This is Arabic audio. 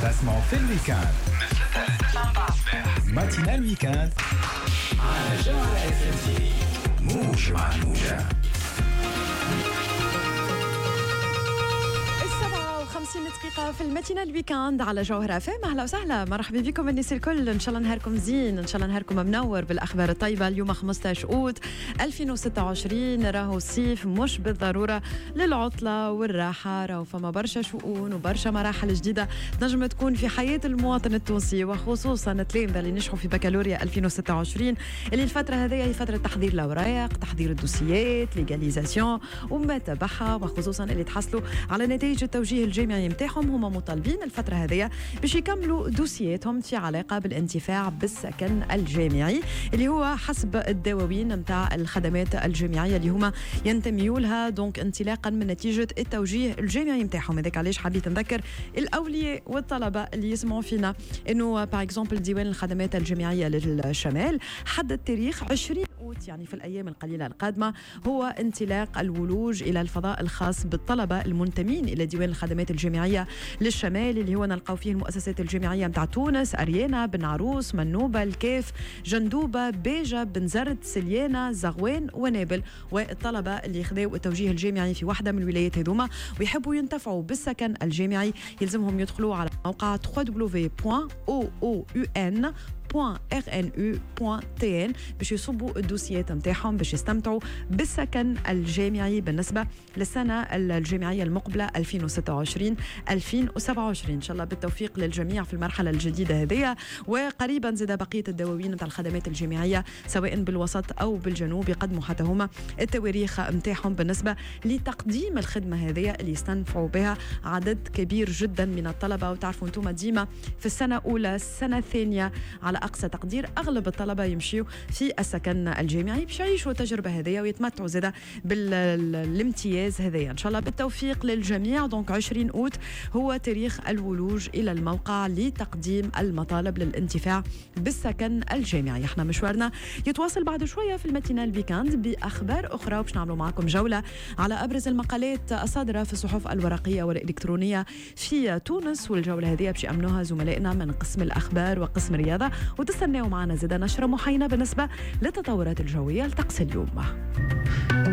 تسمعوا في الويكاند من 6 ل 9 متاع الصباح ماتينال ويكاند على جوهرة FM موج مع الموجة. 50 دقيقة في الماتينال ويكاند على جوهرة FM. أهلا وسهلا، مرحبا بكم الناس الكل. إن شاء الله نهاركم زين، إن شاء الله نهاركم منور بالأخبار الطيبة. اليوم 15 أوت 2026، راهو الصيف مش بالضرورة للعطلة والراحة، راهو فما برشا شؤون وبرشا مراحل جديدة تنجم تكون في حياة المواطن التونسي، وخصوصا التلامذة اللي نجحوا في بكالوريا 2026، اللي الفترة هذه هي فترة تحضير الأوراق، تحضير الدوسيات، ليغاليزاسيون وما تبعها، وخصوصا اللي تحصلوا على نتائج التوجيه الجامعي متاعهم، هما مطالبين الفترة هذه باش يكملوا دوسياتهم في علاقة بالانتفاع بالسكن الجامعي، اللي هو حسب الدواوين متاع الخدمات الجامعية اللي هما ينتميوا لها، دونك انطلاقا من نتيجة التوجيه الجامعي متاعهم. هذاك علاش حبيت نذكر الأولياء والطلبة اللي يسمعوا فينا إنه باغ اكزومبل ديوان الخدمات الجامعية للشمال حدد تاريخ 20 أوت، يعني في الأيام القليلة القادمة، هو انطلاق الولوج إلى الفضاء الخاص بالطلبة المنتمين إلى ديوان الخدمات الجامعية للشمال، اللي هو نلقاو فيه المؤسسات الجامعية متاع تونس، أريانا، بن عروس، منوبة، الكاف، جندوبة، بيجة، بنزرت، سليانة، زغوان ونابل. والطلبة اللي يخذوا التوجيه الجامعي في واحدة من الولايات هذوما ويحبوا ينتفعوا بالسكن الجامعي يلزمهم يدخلوا على موقع www.oon.rnu.tn باش يصبوا الدوسيات نتاعهم باش يستمتعوا بالسكن الجامعي بالنسبة للسنة الجامعية المقبلة 2026-2027. إن شاء الله بالتوفيق للجميع في المرحلة الجديدة هذه. وقريبا زاد بقية الدواوين نتاع الخدمات الجامعية سواء بالوسط أو بالجنوب يقدموا حتى هما التواريخ نتاعهم بالنسبة لتقديم الخدمة هذه اللي يستنفعوا بها عدد كبير جدا من الطلبة. وتعرفوا انتم ديما في السنة الأولى السنة الثانية على أقصى تقدير أغلب الطلبة يمشيوا في السكن الجامعي باش يعيشوا التجربة هذه ويتمتعوا زادا بالامتياز هذا. إن شاء الله بالتوفيق للجميع. دونك 20 أوت هو تاريخ الولوج إلى الموقع لتقديم المطالب للانتفاع بالسكن الجامعي. احنا مشوارنا يتواصل بعد شوية في الماتينال ويكاند بأخبار أخرى، وباش نعملوا معكم جولة على أبرز المقالات الصادرة في الصحف الورقية والإلكترونية في تونس، والجولة هذه باش يأمنوها زملائنا من قسم الأخبار وقسم الرياضة. وتستناو معنا زيادة نشرة محاينة بالنسبة للتطورات الجوية لطقس اليوم.